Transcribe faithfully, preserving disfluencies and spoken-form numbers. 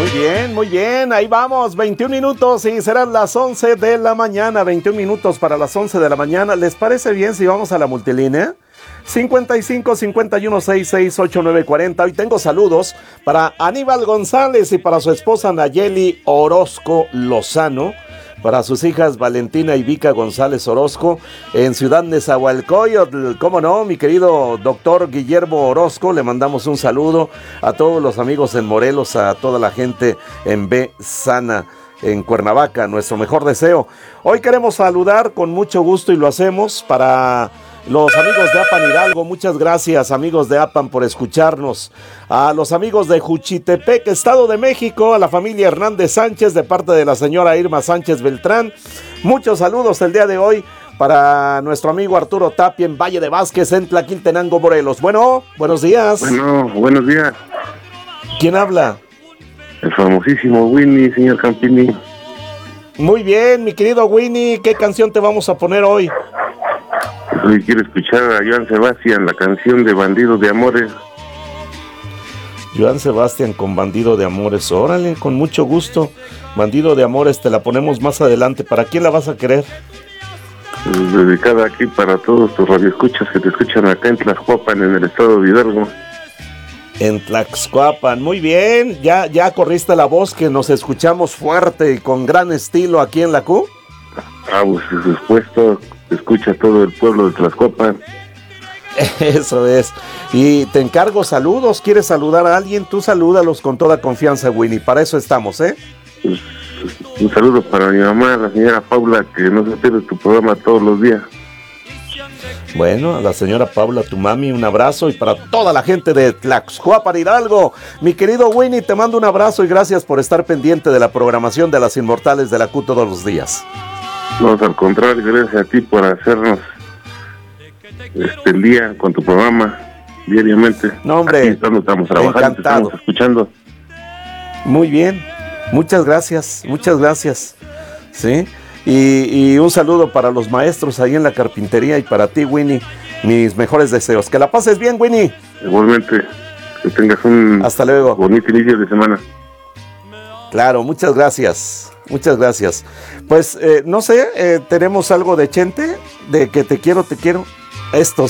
Muy bien, muy bien, ahí vamos, veintiún minutos y serán las once de la mañana, veintiún minutos para las once de la mañana. ¿Les parece bien si vamos a la multilínea? cincuenta y cinco, cincuenta y uno, sesenta y seis, ochenta y nueve, cuarenta. Hoy tengo saludos para Aníbal González y para su esposa Nayeli Orozco Lozano, para sus hijas Valentina y Vika González Orozco en Ciudad Nezahualcóyotl. Cómo no, mi querido doctor Guillermo Orozco, le mandamos un saludo a todos los amigos en Morelos, a toda la gente en B Sana, en Cuernavaca, nuestro mejor deseo. Hoy queremos saludar con mucho gusto y lo hacemos para los amigos de Apan Hidalgo. Muchas gracias, amigos de Apan, por escucharnos. A los amigos de Juchitepec, Estado de México, a la familia Hernández Sánchez de parte de la señora Irma Sánchez Beltrán. Muchos saludos el día de hoy para nuestro amigo Arturo Tapia en Valle de Vázquez, en Tlaquiltenango, Morelos. Bueno, buenos días. Bueno, buenos días. ¿Quién habla? El famosísimo Winnie, señor Campini. Muy bien, mi querido Winnie, ¿qué canción te vamos a poner hoy? Hoy quiero escuchar a Joan Sebastián, la canción de Bandido de Amores. Joan Sebastián con Bandido de Amores. Órale, con mucho gusto. Bandido de Amores, te la ponemos más adelante. ¿Para quién la vas a querer? Pues dedicada aquí para todos tus radioescuchas que te escuchan acá en Tlaxcuapan, en el estado de Hidalgo. En Tlaxcuapan, muy bien. Ya, ya corriste la voz que nos escuchamos fuerte y con gran estilo aquí en la Q. Ah, pues supuesto, escucha todo el pueblo de Tlaxcuapan. Eso es. Y te encargo saludos. ¿Quieres saludar a alguien? Tú salúdalos con toda confianza, Winnie. Para eso estamos, ¿eh? Pues, un saludo para mi mamá, la señora Paula, que no se pierde tu programa todos los días. Bueno, a la señora Paula, tu mami, un abrazo. Y para toda la gente de Tlaxcuapan, Hidalgo, mi querido Winnie, te mando un abrazo y gracias por estar pendiente de la programación de las Inmortales de la Q todos los días. No, al contrario, gracias a ti por hacernos este, el día con tu programa diariamente. No, hombre, aquí estamos, estamos trabajando, encantado. Estamos escuchando. Muy bien, muchas gracias, muchas gracias. Sí, y, y un saludo para los maestros ahí en la carpintería y para ti, Winnie, mis mejores deseos. Que la pases bien, Winnie. Igualmente, que tengas un Hasta luego. bonito inicio de semana. Claro, muchas gracias. Muchas gracias. Pues, eh, no sé, eh, tenemos algo de Chente, de que te quiero, te quiero. Esto